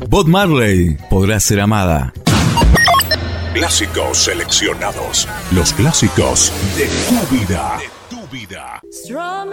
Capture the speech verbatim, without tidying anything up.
Bob Marley podrá ser amada. Clásicos seleccionados. Los clásicos de tu vida. De tu vida.